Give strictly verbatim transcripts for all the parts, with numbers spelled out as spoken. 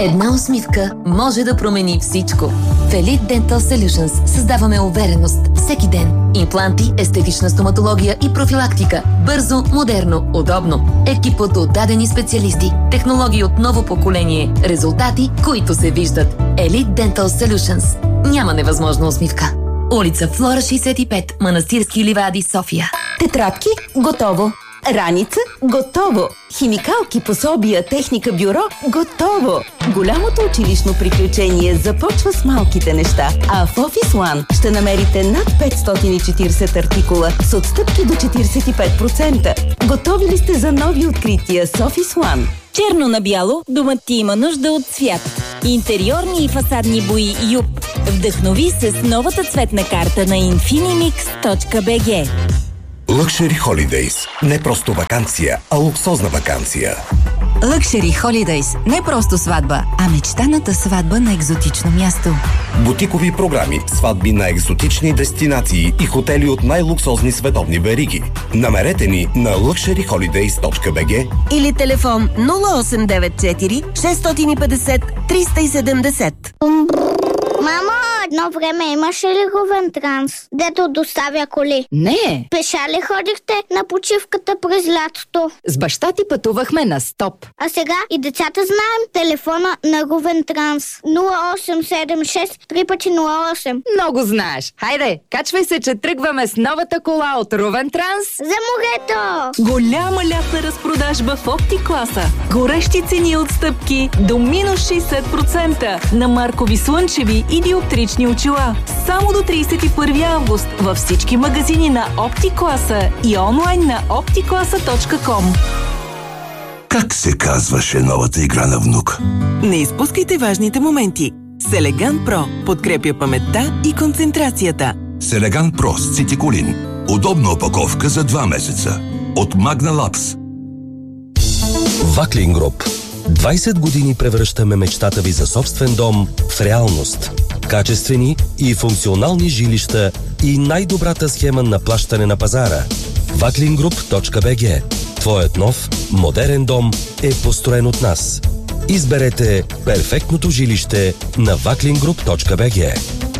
Една усмивка може да промени всичко. В Elite Dental Solutions създаваме увереност всеки ден. Импланти, естетична стоматология и профилактика. Бързо, модерно, удобно. Екип от дадени специалисти. Технологии от ново поколение. Резултати, които се виждат. Elite Dental Solutions. Няма невъзможна усмивка. Улица Флора шейсет и пет, Манастирски ливади, София. Тетрадки – готово. Раница – готово. Химикалки, пособия, техника, бюро – готово. Голямото училищно приключение започва с малките неща. А в Office One ще намерите над петстотин и четиридесет артикула с отстъпки до четиридесет и пет процента. Готови ли сте за нови открития с Office One? Черно на бяло, домът ти има нужда от цвят. Интериорни и фасадни бои Юп. Вдъхнови се с новата цветна карта на infinimix точка би джи. Luxury Holidays. Не просто ваканция, а луксозна ваканция. Luxury Holidays. Не просто сватба, а мечтаната сватба на екзотично място. Бутикови програми, сватби на екзотични дестинации и хотели от най-луксозни световни вериги. Намерете ни на luxury holidays точка би джи или телефон нула осем девет четири шест пет нула триста и седемдесет. Мамо, едно време имаше ли Говентранс, дето доставя коли? Не. Пеша ли ходихте на почивката през лятото? С баща ти пътувахме на стоп. А сега и децата знаем телефона на Говентранс. нула осем седем шест три пет нула осем. Много знаеш. Хайде, качвай се, че тръгваме с новата кола от Ровентранс. За морето! Голяма лятна разпродажба в Оптикласа. Горещи цени отстъпки до минус шейсет процента на маркови слънчеви и диоптрични очила. Само до тридесет и първи август във всички магазини на Оптикласа и онлайн на оптикласа точка ком. Как се казваше новата игра на внук? Не изпускайте важните моменти. Селеган Про подкрепя паметта и концентрацията. Селеган Про с цитиколин. Удобна опаковка за два месеца. От Magna Labs. Ваклин Груп. двайсет години превръщаме мечтата ви за собствен дом в реалност. Качествени и функционални жилища и най-добрата схема на плащане на пазара. ваклин груп точка би джи. Твоят нов, модерен дом е построен от нас. Изберете перфектното жилище на ваклин груп точка би джи.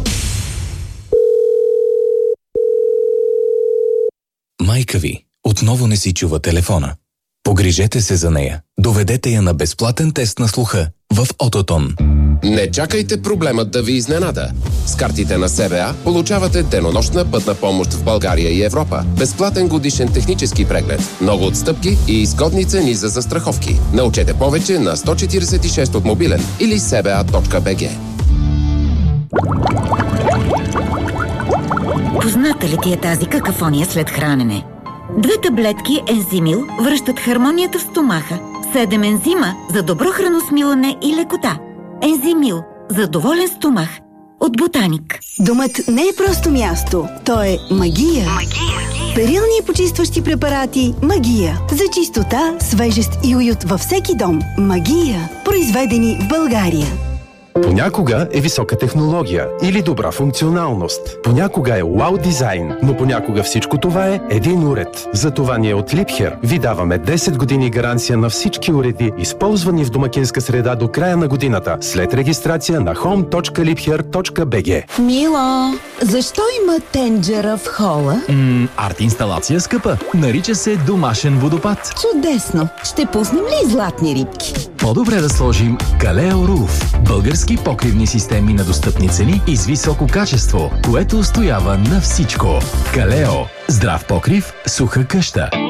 Майка ви отново не си чува телефона. Погрижете се за нея. Доведете я на безплатен тест на слуха в Ототон. Не чакайте проблемът да ви изненада. С картите на СБА получавате денонощна пътна помощ в България и Европа. Безплатен годишен технически преглед, много отстъпки и изгодни цени за застраховки. Научете повече на сто четиридесет и шест от мобилен или сба точка би джи. Позната ли ти е тази какафония след хранене? Две таблетки Ензимил връщат хармонията в стомаха. Седем ензима за добро храносмилане и лекота. Ензимил за доволен стомах. От Ботаник. Домът не е просто място. То е магия. Магия. Перилни и почистващи препарати Магия. За чистота, свежест и уют във всеки дом. Магия. Произведени в България. Понякога е висока технология или добра функционалност. Понякога е уау дизайн, но понякога всичко това е един уред. Затова ние от Liebherr ви даваме десет години гаранция на всички уреди, използвани в домакинска среда до края на годината, след регистрация на home точка liebherr точка би джи. Мило, защо има тенджера в хола? Ммм, арт-инсталация скъпа. Нарича се домашен водопад. Чудесно! Ще пуснем ли златни рибки? По-добре да сложим Калео Roof. Български покривни системи на достъпни цени и с високо качество, което устоява на всичко. Калео. Здрав покрив, суха къща.